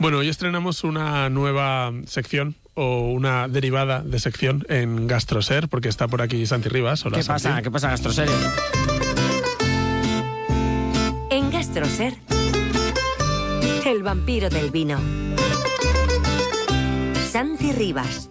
Bueno, hoy estrenamos una nueva sección o una derivada de sección en Gastroser, porque está por aquí Santi Rivas. Hola, Santi. ¿Qué pasa, Gastroser? En Gastroser, el vampiro del vino. Santi Rivas.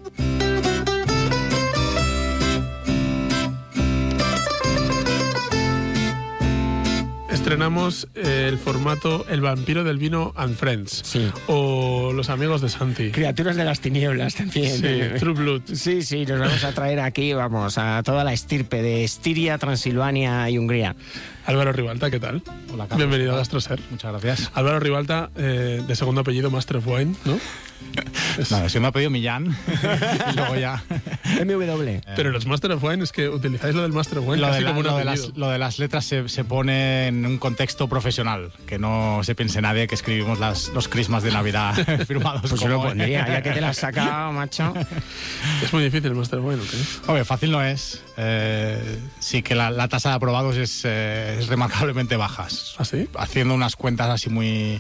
Estrenamos el formato El vampiro del vino and Friends. Sí. O Los amigos de Santi. Criaturas de las tinieblas también. Sí, True Blood. Sí, nos vamos a traer aquí, a toda la estirpe de Estiria, Transilvania y Hungría. Álvaro Ribalta, ¿qué tal? Hola, Carlos. Bienvenido a Gastroser. Muchas gracias. Álvaro Ribalta, de segundo apellido Master of Wine, ¿no? Nada, se me ha pedido Millán y luego ya... MW. Pero los Master of Wine es que utilizáis lo del Master of Wine casi como un apellido. Lo de las letras se pone en un contexto profesional, que no se piense nadie que escribimos los crismas de Navidad firmados. Pues yo lo pondría, ya que te la has sacado, macho. Es muy difícil el Master of Wine, ¿o qué? Hombre, fácil no es. Sí que la tasa de aprobados es remarcablemente baja. ¿Ah, sí? Haciendo unas cuentas así muy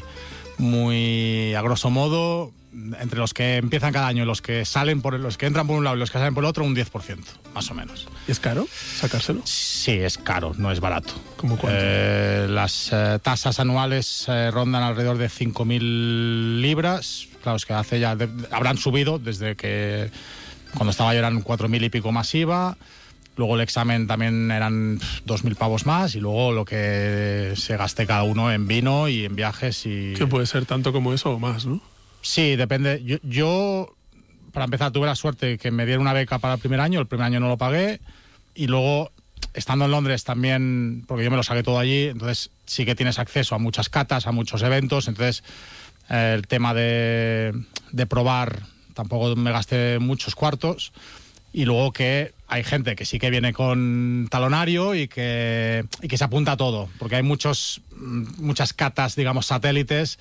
a grosso modo, entre los que empiezan cada año, los que entran por un lado y los que salen por el otro, un 10%, más o menos. ¿Y es caro sacárselo? Sí, es caro, no es barato. ¿Cómo cuánto? Las tasas anuales rondan alrededor de 5.000 libras. Claro, es que habrán subido desde que cuando estaba yo eran 4.000 y pico más IVA. Luego el examen también eran 2.000 pavos más y luego lo que se gaste cada uno en vino y en viajes. Que puede ser tanto como eso o más, ¿no? Sí, depende. Yo, para empezar, tuve la suerte que me dieron una beca para el primer año no lo pagué, y luego, estando en Londres también, porque yo me lo saqué todo allí, entonces sí que tienes acceso a muchas catas, a muchos eventos, entonces el tema de probar tampoco me gasté muchos cuartos, y luego que hay gente que sí que viene con talonario y que se apunta a todo, porque hay muchas catas, digamos, satélites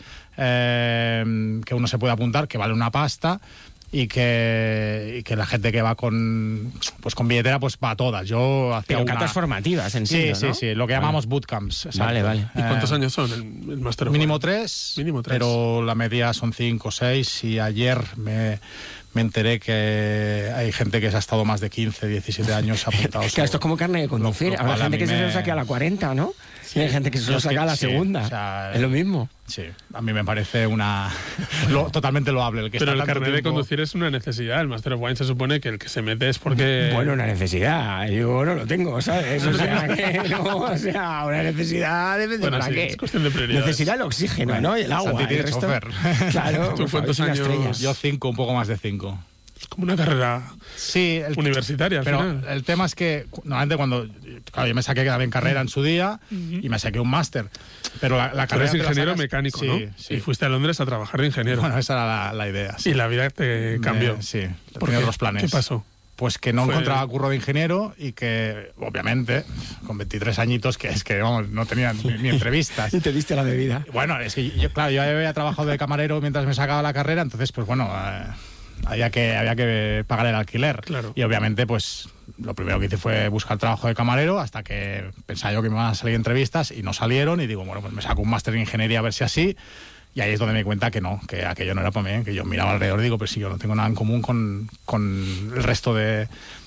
que uno se puede apuntar, que vale una pasta, y que la gente que va con billetera pues va a todas. Yo hacía Pero catas formativas, entiendo, ¿no? Sí, lo que llamamos bootcamps. Vale. ¿Y cuántos años son el Master of Wine? Mínimo 3, pero la media son 5 o 6, y ayer me enteré que hay gente que se ha estado más de 15, 17 años apuntados. Claro, esto es como carne de conducir. Habrá gente que se lo saque a la 40, ¿no? Sí. Y hay gente que se lo saca a la segunda. O sea, es lo mismo. Sí, a mí me parece totalmente loable. Pero el carnet de conducir es una necesidad. El Master of Wine se supone que el que se mete es porque... Bueno, una necesidad. Yo no lo tengo, ¿sabes? O sea, una necesidad depende para qué. Es cuestión de prioridades. Necesidad el oxígeno, ¿no? Y el agua. Santi tiene chofer. Claro. ¿Tú cuántos años? Yo 5, un poco más de 5. Es como una carrera universitaria al pero final. El tema es que normalmente claro, yo me saqué también carrera en su día y me saqué un máster, pero la carrera... Eres ingeniero mecánico, sí, ¿no? Sí. Y fuiste a Londres a trabajar de ingeniero. Bueno, esa era la idea. Sí. Y la vida te cambió. Sí, ¿Por tenía qué? otros planes. ¿Qué pasó? Pues que no encontraba curro de ingeniero y que, obviamente, con 23 añitos, vamos, no tenía ni entrevistas. Y te diste la bebida. Bueno, es que yo había trabajado de camarero mientras me sacaba la carrera, entonces, pues bueno... había que pagar el alquiler. Claro. Y obviamente, pues lo primero que hice fue buscar trabajo de camarero, hasta que pensaba yo que me iban a salir entrevistas y no salieron, y digo, bueno, pues me saco un máster en ingeniería a ver si así, y ahí es donde me di cuenta que no, que aquello no era para mí, que yo miraba alrededor y digo, pues si yo no tengo nada en común con el resto de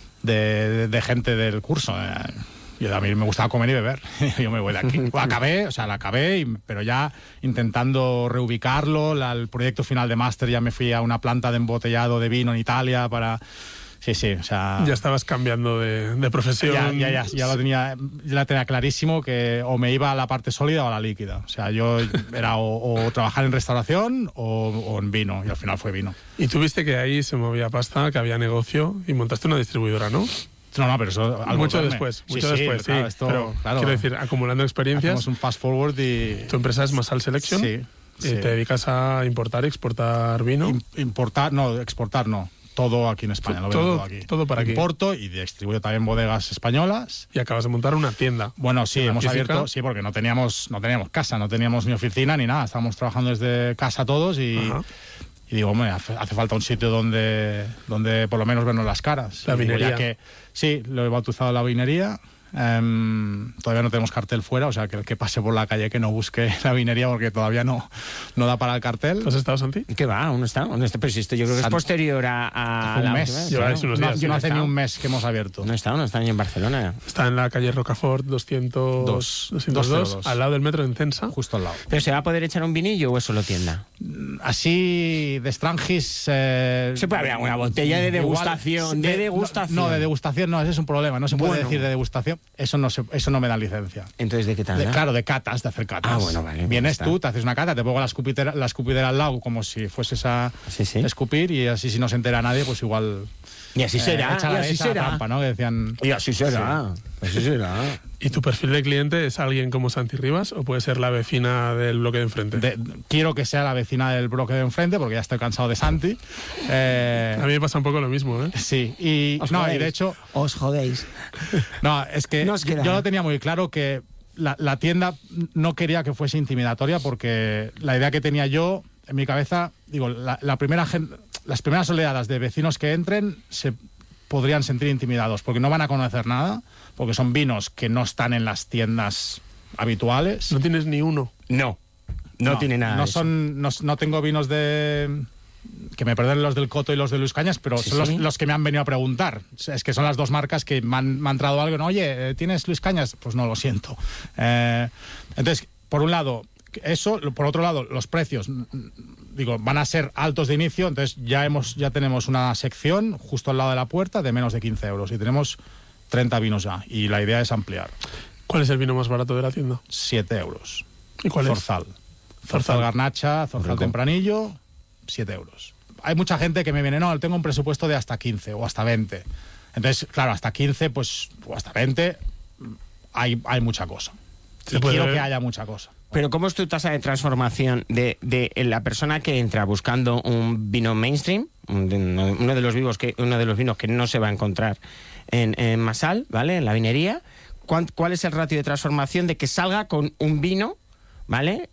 gente del curso. A mí me gustaba comer y beber. Yo me voy de aquí. La acabé, pero ya intentando reubicarlo. El proyecto final de máster, ya me fui a una planta de embotellado de vino en Italia para... Sí, o sea... Ya estabas cambiando de profesión. Ya la tenía clarísimo, que o me iba a la parte sólida o a la líquida. O sea, yo era o trabajar en restauración o en vino, y al final fue vino. Y tú viste que ahí se movía pasta, que había negocio, y montaste una distribuidora, ¿no? No, pero eso... Mucho después, sí. Claro, pero quiero decir, acumulando experiencias... Hacemos un fast forward y... ¿Tu empresa es Massal Selection? Sí. ¿Te dedicas a importar y exportar vino? Exportar no. Todo aquí en España, lo vendo todo aquí. Todo para aquí. Importo y distribuyo también bodegas españolas. Y acabas de montar una tienda. Bueno, sí, hemos abierto, sí, porque no teníamos casa, no teníamos ni oficina ni nada. Estábamos trabajando desde casa todos y digo, hombre, hace falta un sitio donde por lo menos vernos las caras. La vinería. Sí, lo he bautizado la vinería. Todavía no tenemos cartel fuera, o sea, que el que pase por la calle que no busque la vinería porque todavía no da para el cartel. ¿Has estado, Santi? ¿Qué va? ¿Aún está? Pero si esto yo creo que es posterior a un la mes. última vez, Lleváis unos días. No hace ni un mes que hemos abierto. No está ni en Barcelona. Está en la calle Rocafort 202, al lado del metro de Encensa. Justo al lado. ¿Pero se va a poder echar un vinillo o es solo tienda? Así de Strangis... Se puede abrir una botella de degustación. No, de degustación no, ese es un problema. No se puede decir de degustación. Eso no me da licencia. Entonces, ¿de qué tal? Claro, de catas, de hacer catas. Ah, bueno, vale. Vienes tú, te haces una cata, te pongo la escupidera al lado como si fueses a escupir y así si no se entera nadie, pues igual... Y así será, echa la trampa, ¿no? Que decían... Y así será. Sí. Así será. ¿Y tu perfil de cliente es alguien como Santi Rivas o puede ser la vecina del bloque de enfrente? Quiero que sea la vecina del bloque de enfrente porque ya estoy cansado de Santi. A mí me pasa un poco lo mismo, ¿eh? Sí, y de hecho... Os jodéis. No, es que yo lo tenía muy claro que la tienda no quería que fuese intimidatoria porque la idea que tenía yo en mi cabeza, digo, las primeras oleadas de vecinos que entren se podrían sentir intimidados porque no van a conocer nada, porque son vinos que no están en las tiendas habituales. ¿No tienes ni uno? No tiene nada. No tengo vinos de... que me perdonen los del Coto y los de Luis Cañas, pero son los que me han venido a preguntar. Es que son las dos marcas que me han entrado algo. No, oye, ¿tienes Luis Cañas? Pues no, lo siento. Entonces, por un lado, eso. Por otro lado, los precios, digo, van a ser altos de inicio. Entonces, ya tenemos una sección justo al lado de la puerta de menos de 15 euros. Y tenemos 30 vinos ya. Y la idea es ampliar. ¿Cuál es el vino más barato de la tienda? 7 euros. ¿Y cuál Zorzal. Zorzal Garnacha, Zorzal Tempranillo... 7 euros. Hay mucha gente que me viene, no, tengo un presupuesto de hasta 15 o hasta 20. Entonces, claro, hasta 15, pues, o hasta 20, hay mucha cosa. Y quiero que haya mucha cosa. Pero ¿cómo es tu tasa de transformación de la persona que entra buscando un vino mainstream, uno de los vinos que no se va a encontrar en Masal, ¿vale? En la vinería? ¿Cuál es el ratio de transformación de que salga con un vino, ¿vale?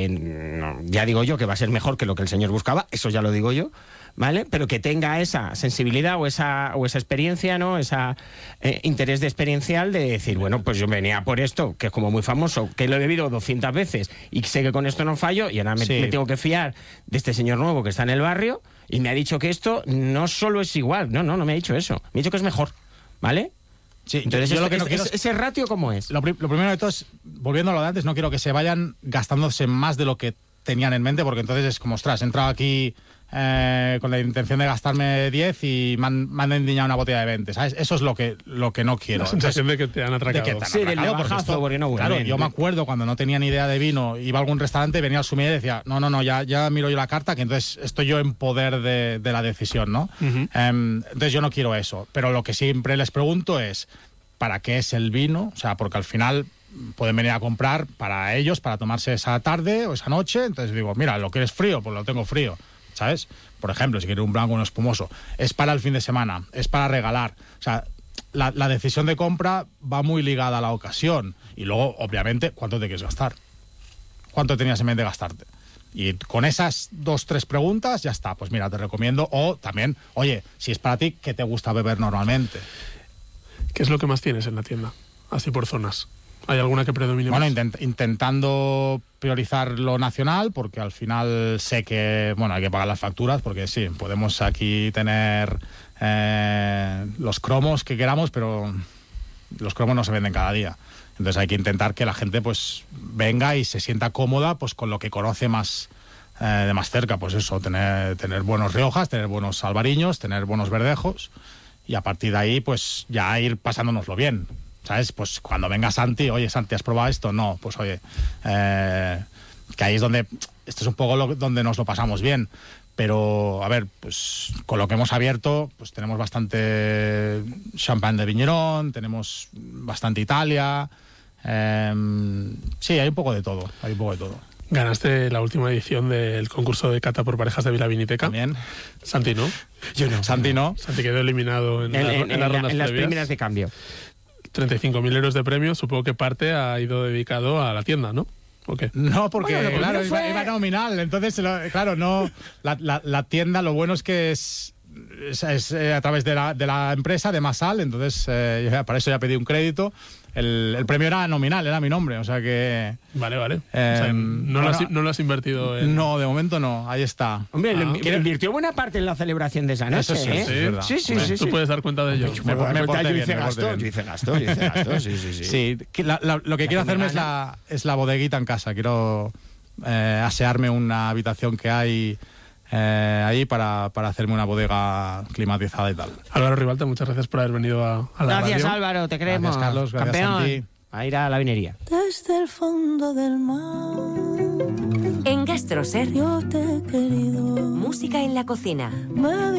Que ya digo yo que va a ser mejor que lo que el señor buscaba, eso ya lo digo yo, ¿vale? Pero que tenga esa sensibilidad o esa experiencia, ¿no? Esa interés experiencial de decir, bueno, pues yo venía por esto, que es como muy famoso, que lo he bebido 200 veces y sé que con esto no fallo y ahora me tengo que fiar de este señor nuevo que está en el barrio y me ha dicho que esto no solo es igual, no me ha dicho eso, me ha dicho que es mejor, ¿vale? Sí, entonces, yo lo que no quiero ¿ese ratio cómo es? Lo primero de todo es, volviendo a lo de antes, no quiero que se vayan gastándose más de lo que tenían en mente, porque entonces es como, ostras, he entrado aquí con la intención de gastarme 10 y me han endiñado una botella de 20, ¿sabes? Eso es lo que no quiero. La sensación de que te han atracado. Del navajazo, porque no huele. Claro, yo me acuerdo cuando no tenía ni idea de vino, iba a algún restaurante, venía al sommelier y decía, no, ya miro yo la carta, que entonces estoy yo en poder de la decisión, ¿no? Uh-huh. Entonces yo no quiero eso, pero lo que siempre les pregunto es, ¿para qué es el vino? O sea, porque al final pueden venir a comprar para ellos, para tomarse esa tarde o esa noche. Entonces digo, mira, ¿lo quieres frío? Pues lo tengo frío, ¿sabes? Por ejemplo, si quieres un blanco o un espumoso. Es para el fin de semana, es para regalar. O sea, la decisión de compra va muy ligada a la ocasión. Y luego, obviamente, ¿cuánto te quieres gastar? ¿Cuánto tenías en mente gastarte? Y con esas 2-3 preguntas ya está. Pues mira, te recomiendo. O también, oye, si es para ti, ¿qué te gusta beber normalmente? ¿Qué es lo que más tienes en la tienda? Así por zonas. ¿Hay alguna que predomine más? Bueno, intentando priorizar lo nacional, porque al final sé que, bueno, hay que pagar las facturas, porque sí, podemos aquí tener los cromos que queramos, pero los cromos no se venden cada día. Entonces hay que intentar que la gente pues venga y se sienta cómoda pues con lo que conoce más de más cerca. Pues eso, tener buenos riojas, tener buenos albariños, tener buenos verdejos. Y a partir de ahí, pues ya ir pasándonoslo bien, ¿sabes? Pues cuando venga Santi, oye, Santi, ¿has probado esto? No, pues oye, que ahí es donde, esto es un poco donde nos lo pasamos bien. Pero, a ver, pues con lo que hemos abierto, pues tenemos bastante champán de Viñerón, tenemos bastante Italia. Sí, hay un poco de todo, Ganaste la última edición del concurso de cata por parejas de Vilaviniteca. También. Santi, ¿no? Yo no. Santi, ¿no? Santi quedó eliminado en las primeras de cambio. 35.000 euros de premio, supongo que parte ha ido dedicado a la tienda, ¿no? ¿O qué? No, porque claro, iba nominal. Entonces, claro, no. La tienda, lo bueno es que es a través de la empresa, de Masal, entonces para eso ya pedí un crédito. el premio era nominal, era mi nombre, o sea que... Vale. O sea, no lo has invertido en... No, de momento no, ahí está. Hombre, le invirtió buena parte en la celebración de esa noche, Eso sí, ¿eh? es verdad. Sí. Tú puedes dar cuenta de ello. Me porté Yo bien, hice me porté gasto, bien. sí. Sí, que lo que quiero hacerme es la bodeguita en casa. Quiero asearme una habitación que hay ahí para hacerme una bodega climatizada y tal. Álvaro Ribalta, muchas gracias por haber venido a la Gracias, radio. Álvaro, te queremos. Gracias, Carlos, gracias Campeón. a ti. A ir a la vinería. Desde el fondo del mar En GastroSer, yo te he querido. música en la cocina. Me